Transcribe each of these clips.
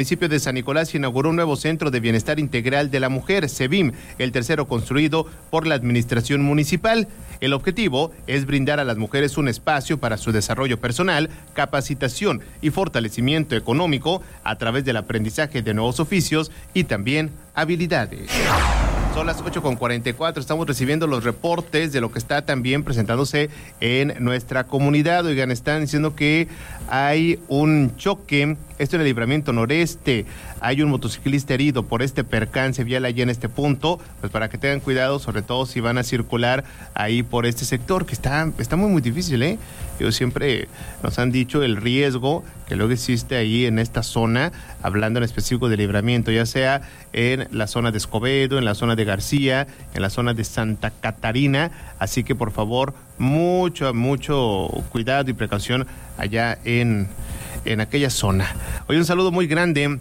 El municipio de San Nicolás inauguró un nuevo Centro de Bienestar Integral de la Mujer, CEBIM, el tercero construido por la administración municipal. El objetivo es brindar a las mujeres un espacio para su desarrollo personal, capacitación y fortalecimiento económico a través del aprendizaje de nuevos oficios y también habilidades. Son las 8:44, estamos recibiendo los reportes de lo que está también presentándose en nuestra comunidad. Oigan, están diciendo que hay un choque, esto en el Libramiento Noreste, hay un motociclista herido por este percance vial allá en este punto, pues para que tengan cuidado, sobre todo si van a circular ahí por este sector, que está muy difícil, ¿eh? Ellos siempre nos han dicho el riesgo que luego existe ahí en esta zona, hablando en específico de Libramiento, ya sea en la zona de Escobedo, en la zona de García, en la zona de Santa Catarina, así que por favor, mucho cuidado y precaución allá en aquella zona. Hoy un saludo muy grande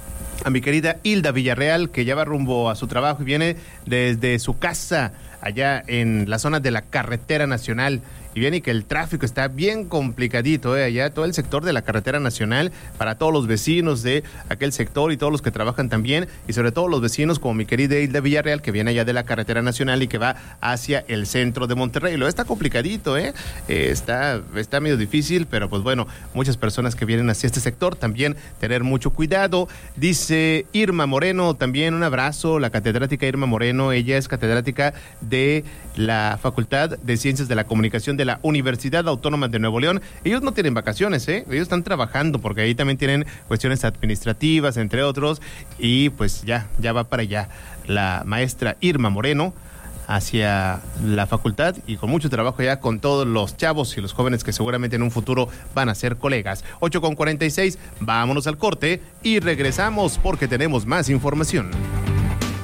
a mi querida Hilda Villarreal, que ya va rumbo a su trabajo y viene desde su casa allá en la zona de la carretera nacional. Y bien, y que el tráfico está bien complicadito, allá todo el sector de la carretera nacional, para todos los vecinos de aquel sector y todos los que trabajan también, y sobre todo los vecinos como mi querida Hilda Villarreal, que viene allá de la carretera nacional y que va hacia el centro de Monterrey. Lo está complicadito, está medio difícil, pero pues bueno, muchas personas que vienen hacia este sector también tener mucho cuidado. Dice Irma Moreno, también un abrazo, la catedrática Irma Moreno, ella es catedrática de la Facultad de Ciencias de la Comunicación de la Universidad Autónoma de Nuevo León. Ellos no tienen vacaciones, ellos están trabajando porque ahí también tienen cuestiones administrativas, entre otros, y pues ya va para allá la maestra Irma Moreno hacia la facultad y con mucho trabajo ya con todos los chavos y los jóvenes que seguramente en un futuro van a ser colegas. 8:46, vámonos al corte y regresamos porque tenemos más información.